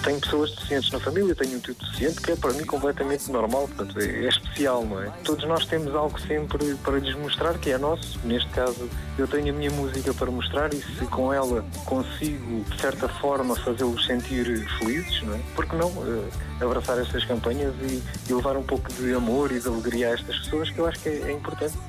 tenho pessoas deficientes na família, tenho um tio deficiente que é para mim completamente normal, portanto é especial, não é? Todos nós temos algo sempre para lhes mostrar que é nosso. Neste caso, eu tenho a minha música para mostrar e se com ela consigo, de certa forma, fazê-los sentir felizes, não é? Porque não abraçar estas campanhas e levar um pouco de amor e de alegria a estas pessoas, que eu acho que é importante.